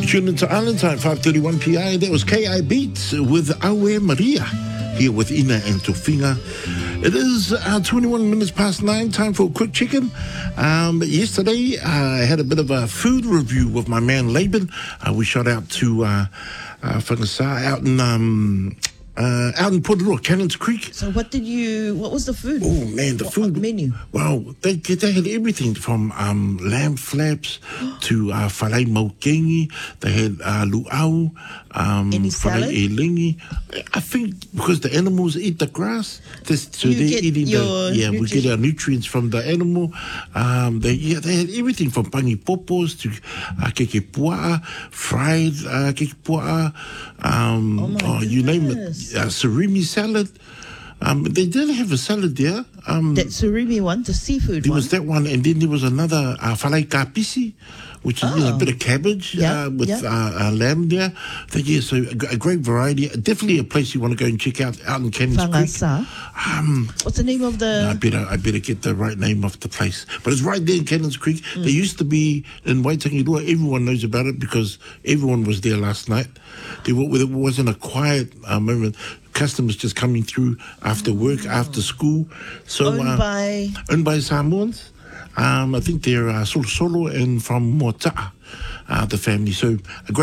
Tuned into Island Time, 5:31 p.m. That was K.I. Beats with Awe Maria here with Ina and Tofinga. It is 21 minutes past 9, time for a quick check-in. Yesterday, I had a bit of a food review with my man Laban. We shot out to Whakasā out in Porirua, Cannons Creek. So what was the food? Oh man, the food menu. Wow, they had everything from lamb flaps to whalai maukengi. They had luau, Any salad? whalai elingi. I think because the animals eat the grass, so You they're get eating your we get our nutrients from the animal. They had everything from pangi popos to keke pua'a, fried keke pua'a, you name it. Surimi salad. They did have a salad there. That surimi one, the seafood There one. was that one, and then there was another whalai kapisi, which is a bit of cabbage with lamb there. So a great variety. Definitely a place you want to go and check out in Cannons Whakasā. Creek. What's the name of the... I better get the right name of the place. But it's right there in Cannons Creek. They used to be in Waitangirua. Everyone knows about it because everyone was there last night. There wasn't a quiet moment. Customers just coming through after work, after school. So owned by Samoans. I think they're solo and from Mota'a, the family. So a great